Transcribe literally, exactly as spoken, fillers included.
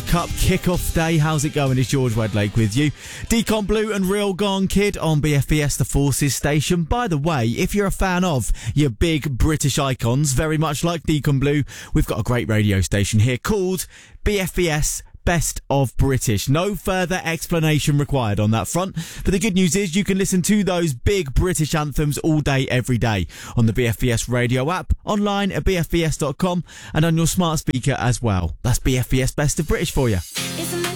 Cup kick-off day. How's it going? It's George Wedlake with you. Deacon Blue and Real Gone Kid on B F B S The Forces station. By the way, if you're a fan of your big British icons, very much like Deacon Blue, we've got a great radio station here called B F B S Best of British. No further explanation required on that front. But the good news is you can listen to those big British anthems all day, every day on the B F B S radio app, online at b f b s dot com and on your smart speaker as well. That's B F B S Best of British for you.